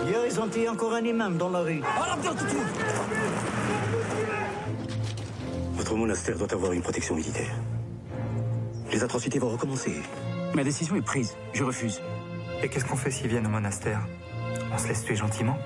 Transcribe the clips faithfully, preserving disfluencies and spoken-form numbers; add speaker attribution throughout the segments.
Speaker 1: Hier, ils ont tué encore un imam dans la rue.
Speaker 2: Votre monastère doit avoir une protection militaire. Les atrocités vont recommencer.
Speaker 3: Ma décision est prise. Je refuse.
Speaker 4: Et qu'est-ce qu'on fait s'ils viennent au monastère? On se laisse tuer gentiment?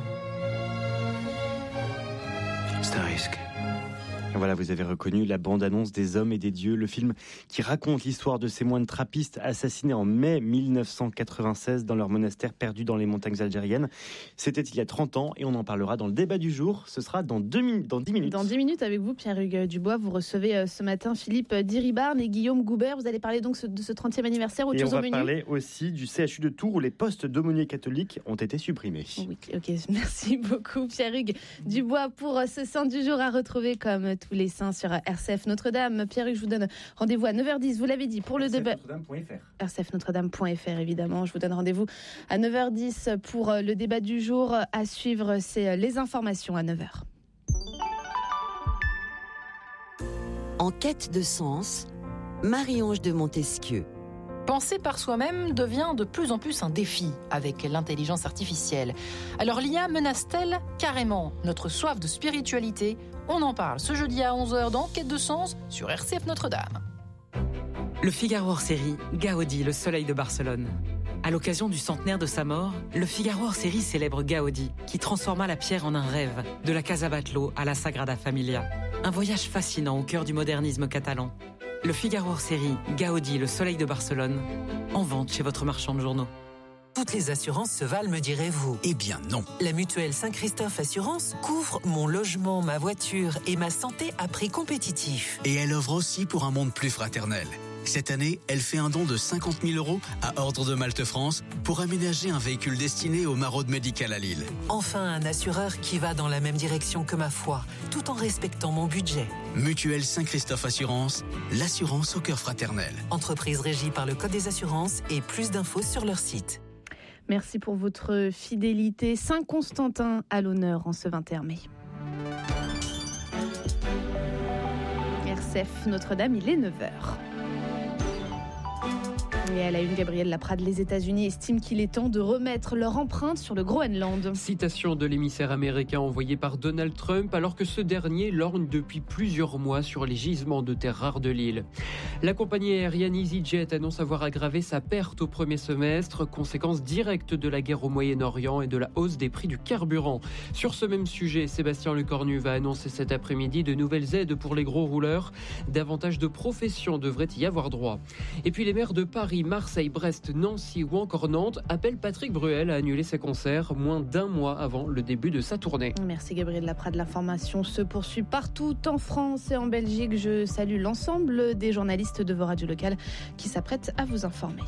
Speaker 2: C'est un risque.
Speaker 5: Voilà, vous avez reconnu la bande-annonce des Hommes et des Dieux, le film qui raconte l'histoire de ces moines trappistes assassinés en mai mille neuf cent quatre-vingt-seize dans leur monastère perdu dans les montagnes algériennes. C'était il y a trente ans et on en parlera dans le débat du jour. Ce sera dans, deux min- dans dix minutes.
Speaker 6: Dans dix minutes avec vous, Pierre-Hugues Dubois. Vous recevez ce matin Philippe Diribarne et Guillaume Goubert. Vous allez parler donc de ce trentième anniversaire. Autre
Speaker 5: et
Speaker 6: chose
Speaker 5: on
Speaker 6: au
Speaker 5: va
Speaker 6: menu.
Speaker 5: parler aussi du C H U de Tours où les postes d'aumôniers catholiques ont été supprimés.
Speaker 6: Oui, ok, merci beaucoup Pierre-Hugues Dubois pour ce Saint du jour à retrouver comme tous les saints sur R C F Notre-Dame. Pierre-Hugues, je vous donne rendez-vous à neuf heures dix, vous l'avez dit, pour le débat. R C F Notre Dame point F R, évidemment. Je vous donne rendez-vous à neuf heures dix pour le débat du jour. À suivre, c'est les informations à neuf heures.
Speaker 7: En quête de sens, Marie-Ange de Montesquieu.
Speaker 8: Penser par soi-même devient de plus en plus un défi avec l'intelligence artificielle. Alors l'I A menace-t-elle carrément notre soif de spiritualité? On en parle ce jeudi à onze heures dans Quête de sens sur R C F Notre-Dame.
Speaker 9: Le Figaro hors série, Gaudi, le soleil de Barcelone. À l'occasion du centenaire de sa mort, le Figaro hors série célèbre Gaudi, qui transforma la pierre en un rêve, de la Casa Batlló à la Sagrada Familia. Un voyage fascinant au cœur du modernisme catalan. Le Figaro hors série, Gaudi, le soleil de Barcelone, en vente chez votre marchand de journaux.
Speaker 10: Toutes les assurances se valent, me direz-vous? Eh bien non. La mutuelle Saint-Christophe Assurance couvre mon logement, ma voiture et ma santé à prix compétitif.
Speaker 11: Et elle offre aussi pour un monde plus fraternel. Cette année, elle fait un don de cinquante mille euros à Ordre de Malte France pour aménager un véhicule destiné au maraude médical à Lille.
Speaker 10: Enfin, un assureur qui va dans la même direction que ma foi, tout en respectant mon budget.
Speaker 11: Mutuelle Saint-Christophe Assurance, l'assurance au cœur fraternel.
Speaker 10: Entreprise régie par le Code des assurances et plus d'infos sur leur site.
Speaker 6: Merci pour votre fidélité. Saint-Constantin à l'honneur en ce vingt et un mai. R C F Notre-Dame, il est neuf heures. Et à la une, Gabriel Laprade, les États-Unis estiment qu'il est temps de remettre leur empreinte sur le Groenland.
Speaker 12: Citation de l'émissaire américain envoyé par Donald Trump alors que ce dernier lorgne depuis plusieurs mois sur les gisements de terres rares de l'île. La compagnie aérienne EasyJet annonce avoir aggravé sa perte au premier semestre, conséquence directe de la guerre au Moyen-Orient et de la hausse des prix du carburant. Sur ce même sujet, Sébastien Lecornu va annoncer cet après-midi de nouvelles aides pour les gros rouleurs. Davantage de professions devraient y avoir droit. Et puis les maires de Paris, Marseille, Brest, Nancy ou encore Nantes appellent Patrick Bruel à annuler ses concerts moins d'un mois avant le début de sa tournée.
Speaker 6: Merci Gabriel Laprade. L'information se poursuit partout en France et en Belgique. Je salue l'ensemble des journalistes de vos radios locales qui s'apprêtent à vous informer.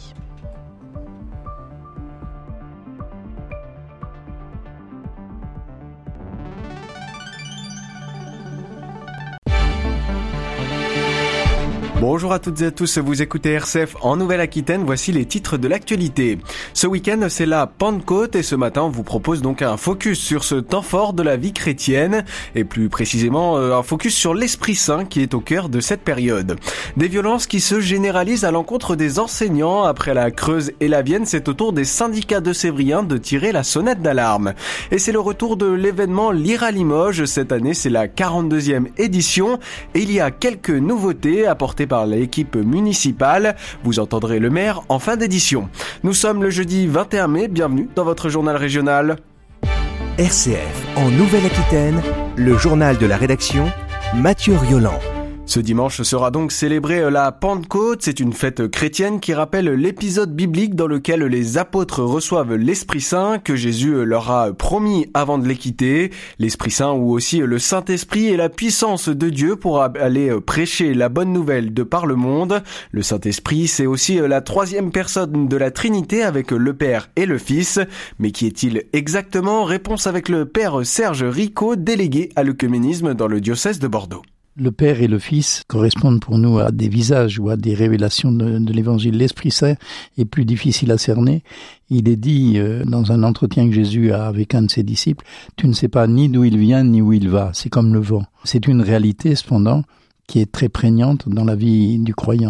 Speaker 13: Bonjour à toutes et à tous, vous écoutez R C F en Nouvelle-Aquitaine, voici les titres de l'actualité. Ce week-end, c'est la Pentecôte et ce matin, on vous propose donc un focus sur ce temps fort de la vie chrétienne et plus précisément un focus sur l'Esprit Saint qui est au cœur de cette période. Des violences qui se généralisent à l'encontre des enseignants. Après la Creuse et la Vienne, c'est au tour des syndicats de Sévriens de tirer la sonnette d'alarme. Et c'est le retour de l'événement Lire à Limoges. Cette année, c'est la quarante-deuxième édition et il y a quelques nouveautés apportées par l'équipe municipale. Vous entendrez le maire en fin d'édition. Nous sommes le jeudi vingt et un mai, bienvenue dans votre journal régional.
Speaker 14: R C F en Nouvelle-Aquitaine, le journal de la rédaction, Mathieu Rioland.
Speaker 13: Ce dimanche sera donc célébrée la Pentecôte. C'est une fête chrétienne qui rappelle l'épisode biblique dans lequel les apôtres reçoivent l'Esprit Saint que Jésus leur a promis avant de les quitter. L'Esprit Saint ou aussi le Saint-Esprit est la puissance de Dieu pour aller prêcher la bonne nouvelle de par le monde. Le Saint-Esprit, c'est aussi la troisième personne de la Trinité avec le Père et le Fils. Mais qui est-il exactement? Réponse avec le Père Serge Ricot, délégué à l'œcuménisme dans le diocèse de Bordeaux.
Speaker 15: Le Père et le Fils correspondent pour nous à des visages ou à des révélations de, de l'Évangile. L'Esprit Saint est plus difficile à cerner. Il est dit euh, dans un entretien que Jésus a avec un de ses disciples, « Tu ne sais pas ni d'où il vient ni où il va, c'est comme le vent ». C'est une réalité cependant qui est très prégnante dans la vie du croyant.
Speaker 16: Je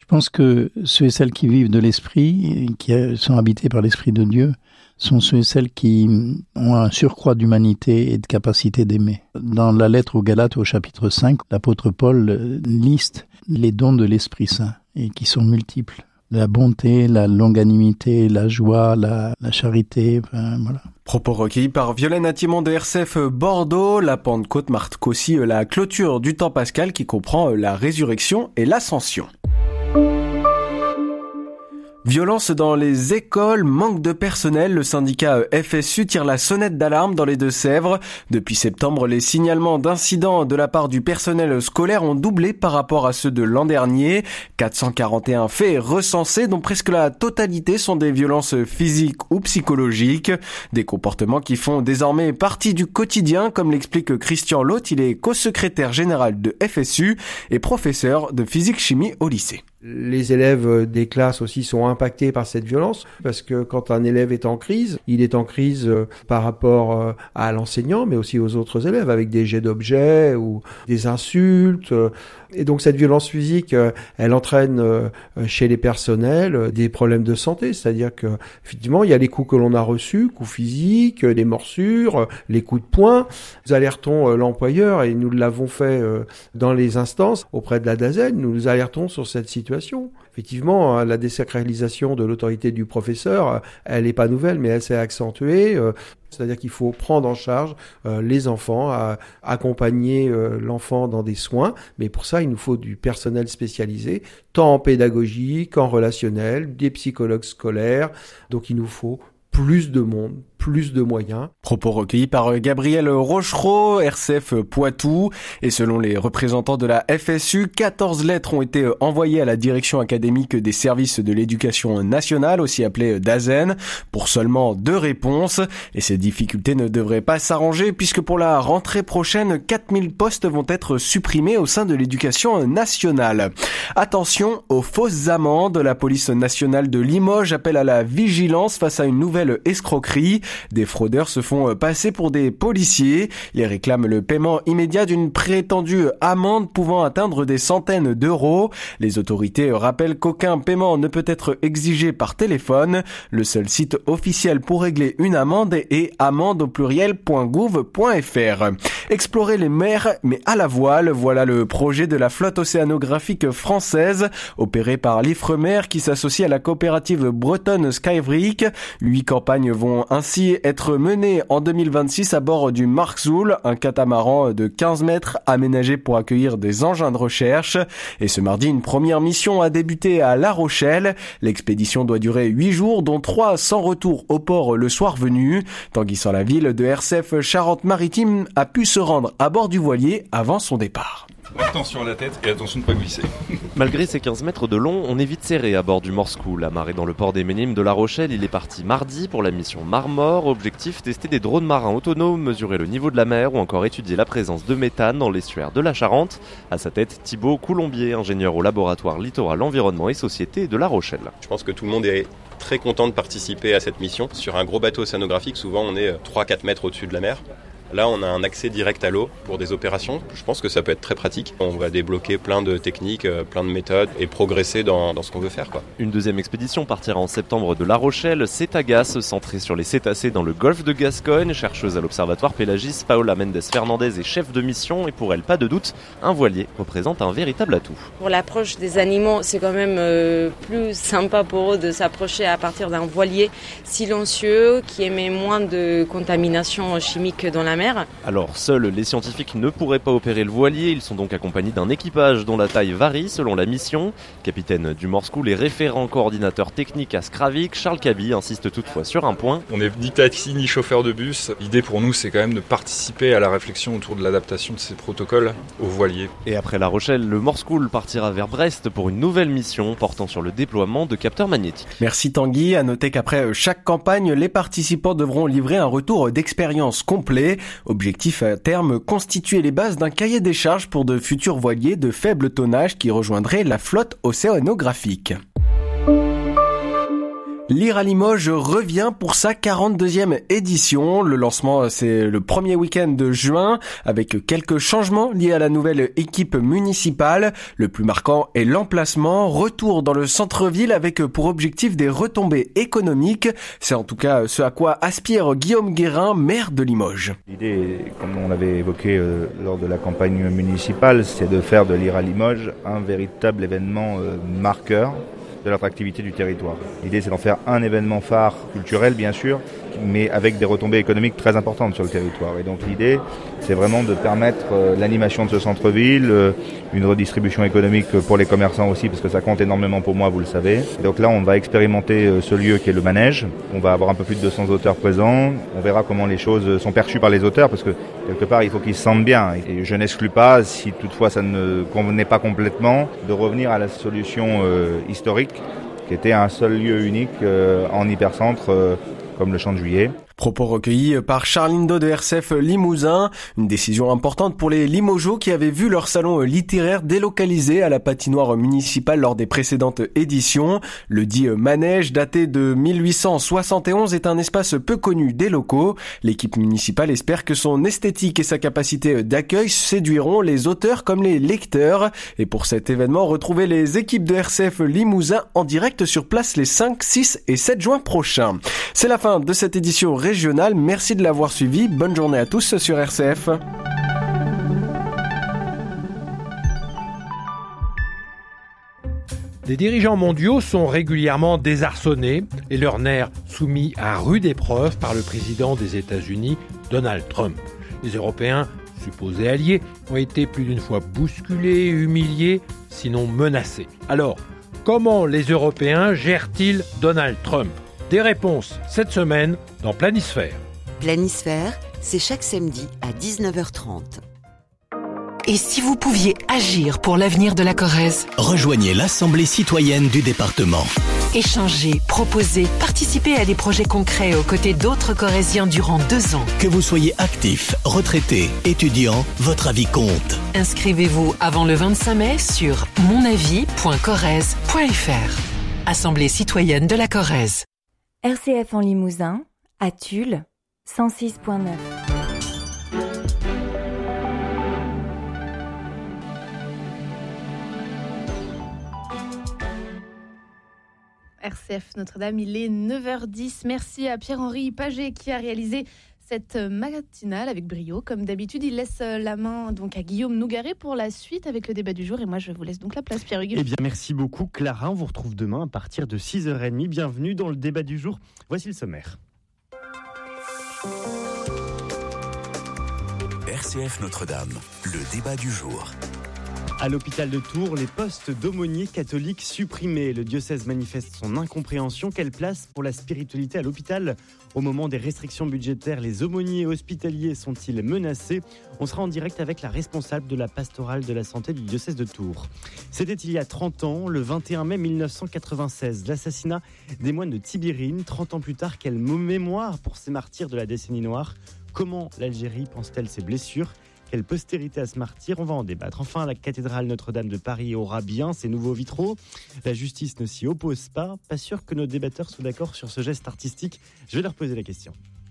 Speaker 15: pense que ceux et celles qui vivent de l'esprit, qui sont habités par l'esprit de Dieu, sont ceux et celles qui ont un surcroît d'humanité et de capacité d'aimer. Dans la lettre aux Galates, au chapitre cinq, l'apôtre Paul liste les dons de l'Esprit Saint, et qui sont multiples. La bonté, la longanimité, la joie, la, la charité, enfin, voilà.
Speaker 13: Propos recueillis par Violaine Attimon de R C F Bordeaux. La Pentecôte marque aussi la clôture du temps pascal qui comprend la résurrection et l'ascension. Violence dans les écoles, manque de personnel, le syndicat F S U tire la sonnette d'alarme dans les Deux-Sèvres. Depuis septembre, les signalements d'incidents de la part du personnel scolaire ont doublé par rapport à ceux de l'an dernier. quatre cent quarante et un faits recensés, dont presque la totalité sont des violences physiques ou psychologiques. Des comportements qui font désormais partie du quotidien, comme l'explique Christian Loth. Il est co-secrétaire général de F S U et professeur de physique-chimie au lycée.
Speaker 16: Les élèves des classes aussi sont impactés par cette violence parce que quand un élève est en crise, il est en crise par rapport à l'enseignant mais aussi aux autres élèves avec des jets d'objets ou des insultes. Et donc cette violence physique, elle entraîne chez les personnels des problèmes de santé, c'est-à-dire que effectivement il y a les coups que l'on a reçus, coups physiques, les morsures, les coups de poing. Nous alertons l'employeur et nous l'avons fait dans les instances auprès de la DAZEN, nous alertons sur cette situation. Effectivement, la désacralisation de l'autorité du professeur, elle n'est pas nouvelle, mais elle s'est accentuée. C'est-à-dire qu'il faut prendre en charge euh, les enfants, à, accompagner euh, l'enfant dans des soins. Mais pour ça, il nous faut du personnel spécialisé, tant en pédagogie qu'en relationnel, des psychologues scolaires. Donc il nous faut plus de monde, plus de moyens.
Speaker 13: Propos recueillis par Gabriel Rochereau, R C F Poitou. Et selon les représentants de la F S U, quatorze lettres ont été envoyées à la direction académique des services de l'éducation nationale, aussi appelée DAZEN, pour seulement deux réponses. Et ces difficultés ne devraient pas s'arranger puisque pour la rentrée prochaine, quatre mille postes vont être supprimés au sein de l'éducation nationale. Attention aux fausses amendes. La police nationale de Limoges appelle à la vigilance face à une nouvelle escroquerie. Des fraudeurs se font passer pour des policiers. Ils réclament le paiement immédiat d'une prétendue amende pouvant atteindre des centaines d'euros. Les autorités rappellent qu'aucun paiement ne peut être exigé par téléphone. Le seul site officiel pour régler une amende est amende au pluriel point gouv point f r. Explorer les mers, mais à la voile, voilà le projet de la flotte océanographique française, opérée par l'Ifremer qui s'associe à la coopérative bretonne Skyvric. Huit campagnes vont ainsi être menées en deux mille vingt-six à bord du Markzoul, un catamaran de quinze mètres aménagé pour accueillir des engins de recherche. Et ce mardi, une première mission a débuté à La Rochelle. L'expédition doit durer huit jours, dont trois sans retour au port le soir venu. Tanguy sur la ville de R C F Charente-Maritime a pu se rendre à bord du voilier avant son départ.
Speaker 17: Attention à la tête et attention de ne pas glisser.
Speaker 18: Malgré ses quinze mètres de long, on est vite serré à bord du Morskool. Amarré dans le port des Ménimes de La Rochelle, il est parti mardi pour la mission Marmor. Objectif, tester des drones marins autonomes, mesurer le niveau de la mer ou encore étudier la présence de méthane dans l'estuaire de la Charente. À sa tête, Thibaut Coulombier, ingénieur au laboratoire Littoral Environnement et Société de La Rochelle.
Speaker 19: Je pense que tout le monde est très content de participer à cette mission. Sur un gros bateau océanographique, souvent on est trois à quatre mètres au-dessus de la mer. Là, on a un accès direct à l'eau pour des opérations. Je pense que ça peut être très pratique. On va débloquer plein de techniques, plein de méthodes et progresser dans, dans ce qu'on veut faire, quoi.
Speaker 18: Une deuxième expédition partira en septembre de La Rochelle. Cétagas, centrée sur les cétacés dans le golfe de Gascogne. Chercheuse à l'observatoire Pélagis, Paola Mendes Fernandez est chef de mission. Et pour elle, pas de doute, un voilier représente un véritable atout.
Speaker 20: Pour l'approche des animaux, c'est quand même euh, plus sympa pour eux de s'approcher à partir d'un voilier silencieux qui émet moins de contamination chimique dans la mer.
Speaker 18: Alors, seuls les scientifiques ne pourraient pas opérer le voilier. Ils sont donc accompagnés d'un équipage dont la taille varie selon la mission. Capitaine du Morskool et référent coordinateur technique à Skravik, Charles Cabi insiste toutefois sur un point.
Speaker 17: On n'est ni taxi ni chauffeur de bus. L'idée pour nous, c'est quand même de participer à la réflexion autour de l'adaptation de ces protocoles au voilier.
Speaker 18: Et après La Rochelle, le Morskool partira vers Brest pour une nouvelle mission portant sur le déploiement de capteurs magnétiques.
Speaker 13: Merci Tanguy. À noter qu'après chaque campagne, les participants devront livrer un retour d'expérience complet. Objectif à terme, constituer les bases d'un cahier des charges pour de futurs voiliers de faible tonnage qui rejoindraient la flotte océanographique. Lire à Limoges revient pour sa quarante-deuxième édition. Le lancement, c'est le premier week-end de juin, avec quelques changements liés à la nouvelle équipe municipale. Le plus marquant est l'emplacement, retour dans le centre-ville avec pour objectif des retombées économiques. C'est en tout cas ce à quoi aspire Guillaume Guérin, maire de Limoges.
Speaker 21: L'idée, comme on l'avait évoqué euh, lors de la campagne municipale, c'est de faire de Lire à Limoges un véritable événement euh, marqueur de l'attractivité du territoire. L'idée, c'est d'en faire un événement phare culturel, bien sûr, mais avec des retombées économiques très importantes sur le territoire. Et donc l'idée, c'est vraiment de permettre euh, l'animation de ce centre-ville, euh, une redistribution économique pour les commerçants aussi, parce que ça compte énormément pour moi, vous le savez. Et donc là, on va expérimenter euh, ce lieu qui est le manège. On va avoir un peu plus de deux cents auteurs présents. On verra comment les choses sont perçues par les auteurs, parce que quelque part, il faut qu'ils se sentent bien. Et je n'exclus pas, si toutefois ça ne convenait pas complètement, de revenir à la solution euh, historique, qui était un seul lieu unique euh, en hypercentre, euh, comme le Champ de Juillet.
Speaker 13: Propos recueillis par Charline Do de R C F Limousin. Une décision importante pour les Limogeaux qui avaient vu leur salon littéraire délocalisé à la patinoire municipale lors des précédentes éditions. Le dit manège, daté de mille huit cent soixante et onze, est un espace peu connu des locaux. L'équipe municipale espère que son esthétique et sa capacité d'accueil séduiront les auteurs comme les lecteurs. Et pour cet événement, retrouvez les équipes de R C F Limousin en direct sur place les cinq, six et sept juin prochains. C'est la fin de cette édition régionale. Merci de l'avoir suivi. Bonne journée à tous sur R C F.
Speaker 22: Les dirigeants mondiaux sont régulièrement désarçonnés et leurs nerfs soumis à rude épreuve par le président des États-Unis, Donald Trump. Les Européens, supposés alliés, ont été plus d'une fois bousculés, humiliés, sinon menacés. Alors, comment les Européens gèrent-ils Donald Trump ? Des réponses cette semaine dans Planisphère.
Speaker 7: Planisphère, c'est chaque samedi à dix-neuf heures trente.
Speaker 10: Et si vous pouviez agir pour l'avenir de la Corrèze ?
Speaker 23: Rejoignez l'Assemblée citoyenne du département.
Speaker 10: Échanger, proposer, participer à des projets concrets aux côtés d'autres Corréziens durant deux ans.
Speaker 23: Que vous soyez actif, retraité, étudiant, votre avis compte.
Speaker 10: Inscrivez-vous avant le vingt-cinq mai sur mon avis point corrèze point f r. Assemblée citoyenne de la Corrèze.
Speaker 24: R C F en Limousin, à Tulle, cent six point neuf.
Speaker 6: R C F Notre-Dame, il est neuf heures dix. Merci à Pierre-Henri Paget qui a réalisé cette matinale avec brio. Comme d'habitude, il laisse la main donc à Guillaume Nougaret pour la suite avec le débat du jour. Et moi, je vous laisse donc la place, Pierre-Hugues.
Speaker 5: Eh bien, merci beaucoup, Clara. On vous retrouve demain à partir de six heures trente. Bienvenue dans le débat du jour. Voici le sommaire.
Speaker 14: R C F Notre-Dame, le débat du jour.
Speaker 5: À l'hôpital de Tours, les postes d'aumôniers catholiques supprimés. Le diocèse manifeste son incompréhension. Quelle place pour la spiritualité à l'hôpital ? Au moment des restrictions budgétaires, les aumôniers hospitaliers sont-ils menacés ? On sera en direct avec la responsable de la pastorale de la santé du diocèse de Tours. C'était il y a trente ans, le vingt et un mai mille neuf cent quatre-vingt-seize, l'assassinat des moines de Tibérine. trente ans plus tard, quelle mémoire pour ces martyrs de la décennie noire ? Comment l'Algérie pense-t-elle ses blessures ? Quelle postérité à ce martyr ? On va en débattre. Enfin, la cathédrale Notre-Dame de Paris aura bien ses nouveaux vitraux. La justice ne s'y oppose pas. Pas sûr que nos débatteurs soient d'accord sur ce geste artistique. Je vais leur poser la question.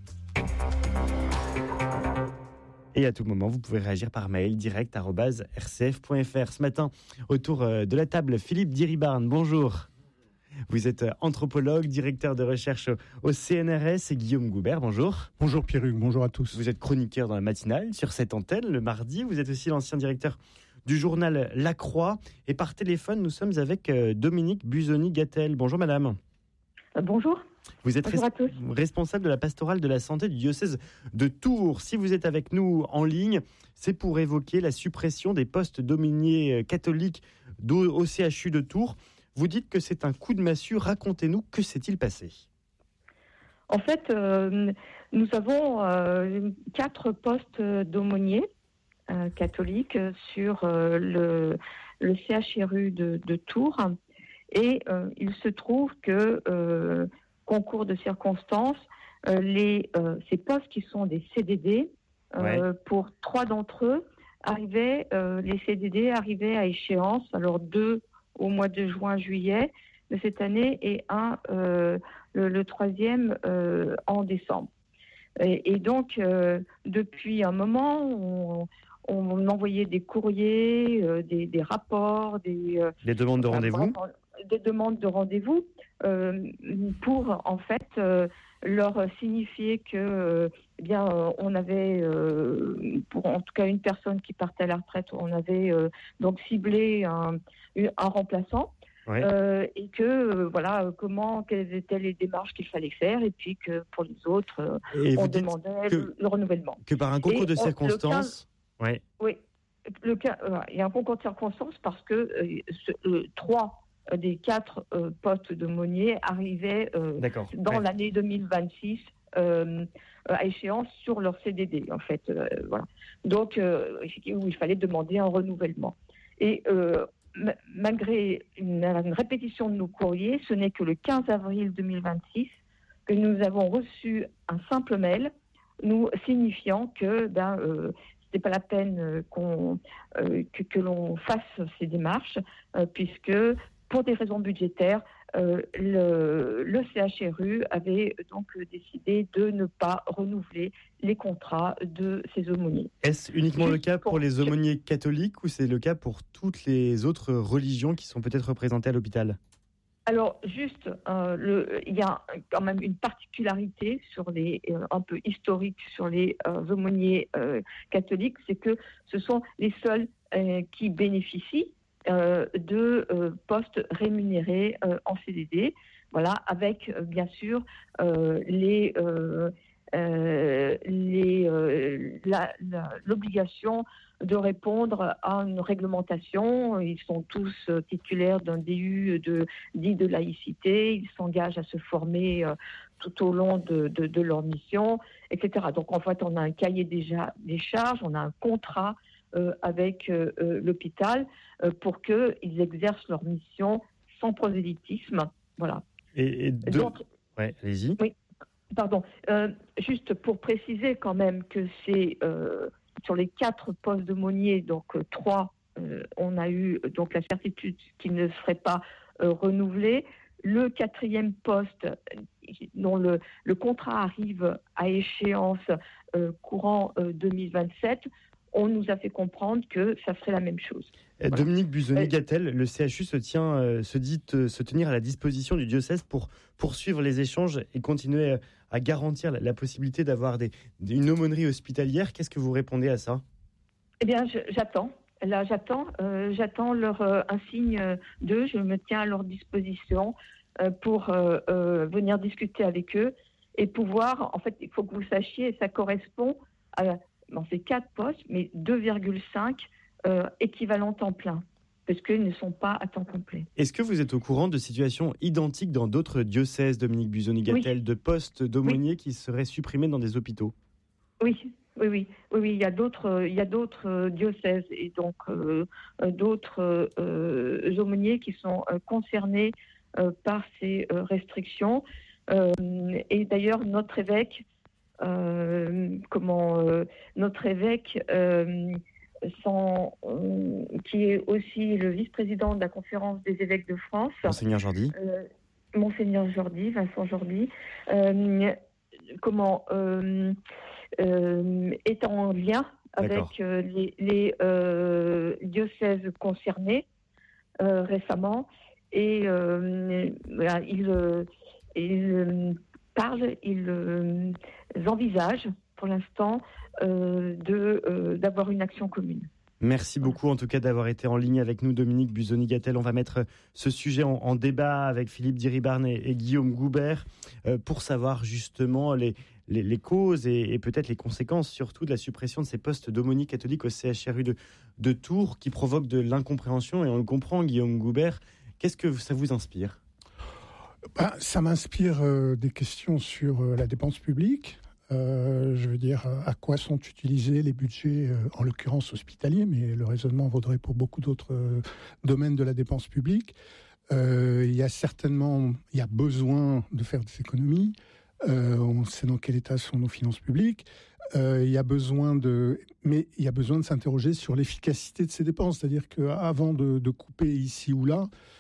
Speaker 5: Et à tout moment, vous pouvez réagir par mail direct arobase r c f point f r. Ce matin, autour de la table, Philippe Diribarne, bonjour. Vous êtes anthropologue, directeur de recherche au C N R S, et Guillaume Goubert, bonjour.
Speaker 25: Bonjour Pierre-Hugues, bonjour à tous.
Speaker 5: Vous êtes chroniqueur dans la matinale sur cette antenne le mardi. Vous êtes aussi l'ancien directeur du journal La Croix. Et par téléphone, nous sommes avec Dominique Busoni-Gattel. Bonjour madame.
Speaker 26: Euh, bonjour.
Speaker 5: Vous êtes
Speaker 26: bonjour à tous.
Speaker 5: responsable de la pastorale de la santé du diocèse de Tours. Si vous êtes avec nous en ligne, c'est pour évoquer la suppression des postes d'aumôniers catholiques au C H U de Tours. Vous dites que c'est un coup de massue. Racontez-nous, que s'est-il passé ?
Speaker 26: En fait, euh, nous avons euh, quatre postes d'aumôniers euh, catholiques sur euh, le, le C H R U de, de Tours. Et euh, il se trouve que, euh, concours de circonstances, euh, les, euh, ces postes qui sont des C D D, euh, ouais. pour trois d'entre eux, arrivaient, euh, les C D D arrivaient à échéance, alors deux au mois de juin-juillet, de cette année et un, euh, le, le troisième euh, en décembre. Et, et donc, euh, depuis un moment, on, on envoyait des courriers, euh, des, des rapports, des, euh,
Speaker 5: des demandes de rendez-vous,
Speaker 26: vraiment, des demandes de rendez-vous euh, pour en fait euh, leur signifier que euh, eh bien euh, on avait euh, pour en tout cas une personne qui partait à la retraite, on avait euh, donc ciblé un, un remplaçant. Ouais. Euh, et que euh, voilà comment quelles étaient les démarches qu'il fallait faire, et puis que pour les autres euh, on demandait
Speaker 5: que,
Speaker 26: le, le renouvellement.
Speaker 5: Que par un concours et de on, circonstances,
Speaker 26: le quinze, ouais. Oui, le cas, euh, il y a un concours de circonstances parce que euh, ce, euh, trois des quatre euh, postes d'aumônier arrivaient euh, dans ouais. l'année deux mille vingt-six euh, à échéance sur leur C D D en fait. Euh, voilà. Donc euh, où il fallait demander un renouvellement. Et euh, m- malgré une, une répétition de nos courriers, ce n'est que le quinze avril deux mille vingt-six que nous avons reçu un simple mail nous signifiant que ben, euh, c'était pas la peine qu'on, euh, que, que l'on fasse ces démarches euh, puisque pour des raisons budgétaires, euh, le, le C H R U avait donc décidé de ne pas renouveler les contrats de ces aumôniers.
Speaker 5: Est-ce uniquement Juste le cas pour, pour les aumôniers catholiques ou c'est le cas pour toutes les autres religions qui sont peut-être représentées à l'hôpital ?
Speaker 26: Alors, juste, euh, le, il y a quand même une particularité sur les, euh, un peu historique sur les euh, aumôniers euh, catholiques, c'est que ce sont les seuls euh, qui bénéficient Euh, de euh, postes rémunérés euh, en C D D, voilà, avec euh, bien sûr euh, les, euh, euh, les, euh, la, la, l'obligation de répondre à une réglementation. Ils sont tous euh, titulaires d'un D U de, dit de laïcité, ils s'engagent à se former euh, tout au long de, de, de leur mission, et cetera. Donc en fait, on a un cahier déjà des charges, on a un contrat Euh, avec euh, euh, l'hôpital euh, pour qu'ils exercent leur mission sans prosélytisme. Voilà.
Speaker 5: Et, et deux... Donc, ouais, allez-y.
Speaker 26: Oui, pardon. Euh, juste pour préciser quand même que c'est euh, sur les quatre postes d'aumônier, donc euh, trois, euh, on a eu donc la certitude qu'ils ne seraient pas euh, renouvelés. Le quatrième poste, dont le, le contrat arrive à échéance euh, courant euh, deux mille vingt-sept, on nous a fait comprendre que ça serait la même chose.
Speaker 5: Voilà. Dominique Busoni-Gattel, le C H U se, tient, euh, se dit euh, se tenir à la disposition du diocèse pour poursuivre les échanges et continuer euh, à garantir la, la possibilité d'avoir des, une aumônerie hospitalière. Qu'est-ce que vous répondez à ça ?
Speaker 26: Eh bien, je, j'attends. Là, j'attends. Euh, j'attends leur, euh, un signe d'eux. Je me tiens à leur disposition euh, pour euh, euh, venir discuter avec eux et pouvoir... En fait, il faut que vous sachiez, ça correspond à... dans ces quatre postes, mais deux virgule cinq euh, équivalents temps plein, parce qu'ils ne sont pas à temps complet.
Speaker 5: Est-ce que vous êtes au courant de situations identiques dans d'autres diocèses, Dominique Busoni-Gattel, oui. de postes d'aumôniers oui. qui seraient supprimés dans des hôpitaux ?
Speaker 26: Oui, oui, oui, oui, oui. Il y a d'autres, il y a d'autres diocèses et donc euh, d'autres euh, aumôniers qui sont euh, concernés euh, par ces euh, restrictions. Euh, et d'ailleurs, notre évêque Euh, comment euh, notre évêque euh, sans, euh, qui est aussi le vice-président de la conférence des évêques de France,
Speaker 5: Monseigneur Jordi,
Speaker 26: euh, Monseigneur Jordi, Vincent Jordi, euh, comment euh, euh, est en lien avec euh, les, les euh, diocèses concernés euh, récemment et euh, voilà, il, il parle, ils euh, envisagent pour l'instant euh, de, euh, d'avoir une action commune.
Speaker 5: Merci beaucoup en tout cas d'avoir été en ligne avec nous, Dominique Busoni-Gattel. On va mettre ce sujet en, en débat avec Philippe Diribarne et, et Guillaume Goubert euh, pour savoir justement les, les, les causes et, et peut-être les conséquences surtout de la suppression de ces postes d'aumônier catholique au C H R U de, de Tours qui provoquent de l'incompréhension et on le comprend, Guillaume Goubert. Qu'est-ce que ça vous inspire ?
Speaker 1: Ben, ça m'inspire euh, des questions sur euh, la dépense publique. Euh, je veux dire, à quoi sont utilisés les budgets, euh, en l'occurrence hospitaliers, mais le raisonnement vaudrait pour beaucoup d'autres euh, domaines de la dépense publique. Euh, il y a certainement, il y a besoin de faire des économies. Euh, on sait dans quel état sont nos finances publiques. Euh, il y a besoin de, mais il y a besoin de s'interroger sur l'efficacité de ces dépenses. C'est-à-dire qu'avant de, de couper ici ou là,